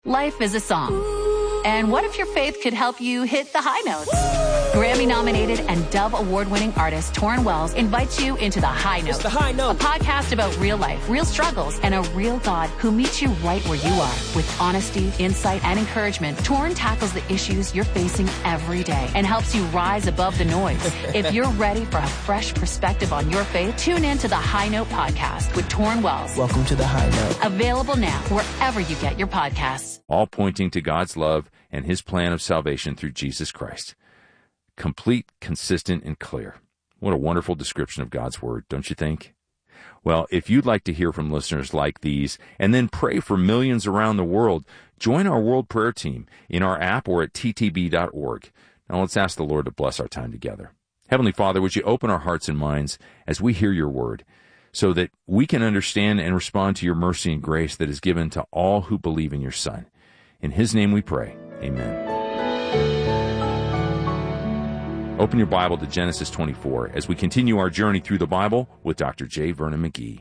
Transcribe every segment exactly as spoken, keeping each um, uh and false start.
Life is a song. And what if your faith could help you hit the high notes? Grammy-nominated and Dove Award-winning artist Torrin Wells invites you into The High Note. It's The High Note. A podcast about real life, real struggles, and a real God who meets you right where you are. With honesty, insight, and encouragement, Torrin tackles the issues you're facing every day and helps you rise above the noise. If you're ready for a fresh perspective on your faith, tune in to The High Note podcast with Torrin Wells. Welcome to The High Note. Available now wherever you get your podcasts. All pointing to God's love and His plan of salvation through Jesus Christ. Complete, consistent, and clear. What a wonderful description of God's Word, don't you think? Well, if you'd like to hear from listeners like these and then pray for millions around the world, join our World Prayer Team in our app or at t t b dot org. Now let's ask the Lord to bless our time together. Heavenly Father, would you open our hearts and minds as we hear your Word so that we can understand and respond to your mercy and grace that is given to all who believe in your Son. In His name we pray. Amen. Open your Bible to Genesis twenty-four as we continue our journey through the Bible with Doctor J. Vernon McGee.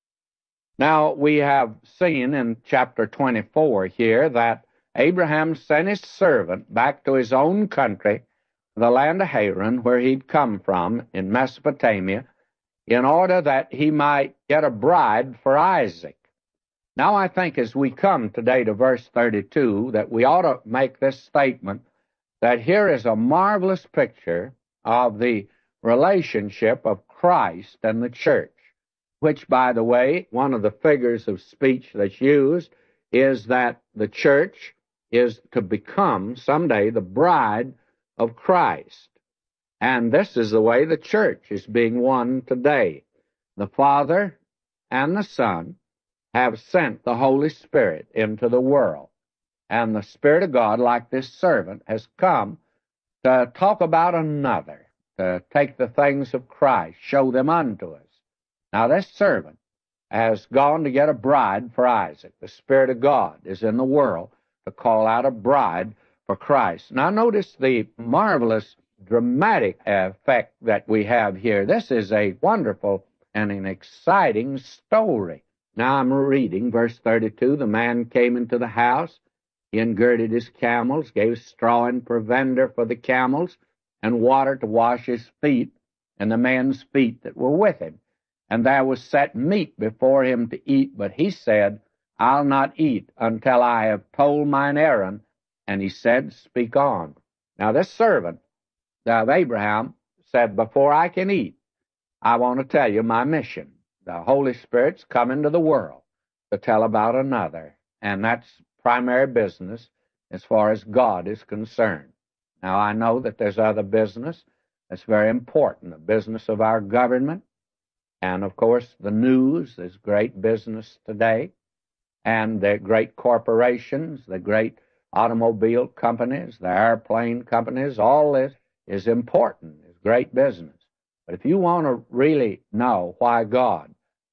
Now, we have seen in chapter twenty-four here that Abraham sent his servant back to his own country, the land of Haran, where he'd come from in Mesopotamia, in order that he might get a bride for Isaac. Now, I think as we come today to verse thirty-two, that we ought to make this statement, that here is a marvelous picture of the relationship of Christ and the church, which, by the way, one of the figures of speech that's used is that the church is to become someday the bride of Christ. And this is the way the church is being won today. The Father and the Son have sent the Holy Spirit into the world. And the Spirit of God, like this servant, has come to talk about another, to take the things of Christ, show them unto us. Now, this servant has gone to get a bride for Isaac. The Spirit of God is in the world to call out a bride for Christ. Now, notice the marvelous, dramatic effect that we have here. This is a wonderful and an exciting story. Now I'm reading verse thirty-two. The man came into the house. He ungirded his camels, gave straw and provender for the camels, and water to wash his feet, and the man's feet that were with him. And there was set meat before him to eat, but he said, I'll not eat until I have told mine errand. And he said, Speak on. Now this servant of Abraham said, Before I can eat, I want to tell you my mission. The Holy Spirit's come into the world to tell about another, and that's primary business as far as God is concerned. Now, I know that there's other business that's very important, the business of our government, and, of course, the news is great business today, and the great corporations, the great automobile companies, the airplane companies, all this is important, is great business. But if you want to really know why God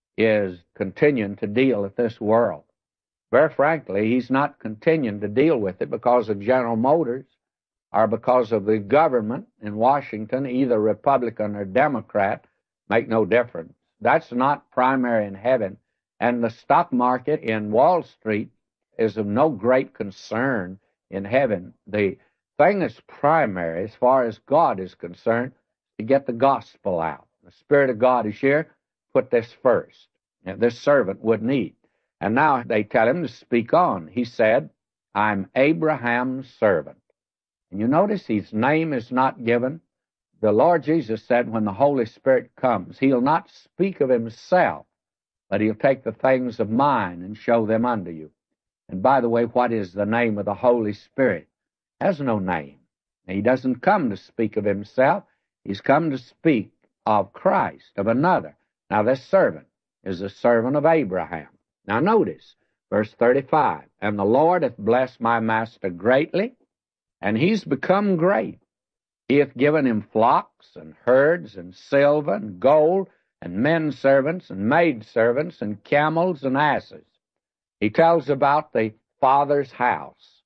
is continuing to deal with this world, very frankly, He's not continuing to deal with it because of General Motors or because of the government in Washington, either Republican or Democrat, make no difference. That's not primary in heaven. And the stock market in Wall Street is of no great concern in heaven. The thing that's primary as far as God is concerned, to get the gospel out. The Spirit of God is here. Put this first. And this servant wouldn't eat. And now they tell him to speak on. He said, I'm Abraham's servant. And you notice his name is not given. The Lord Jesus said when the Holy Spirit comes, He'll not speak of Himself, but He'll take the things of mine and show them unto you. And by the way, what is the name of the Holy Spirit? Has no name. He doesn't come to speak of Himself. He's come to speak of Christ, of another. Now, this servant is a servant of Abraham. Now, notice, verse thirty-five, And the Lord hath blessed my master greatly, and he's become great. He hath given him flocks and herds and silver and gold and men servants and maid servants and camels and asses. He tells about the Father's house,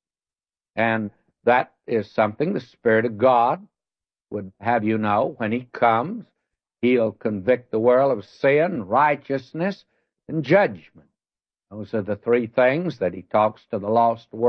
and that is something the Spirit of God would have you know. When He comes, He'll convict the world of sin, righteousness, and judgment. Those are the three things that He talks to the lost world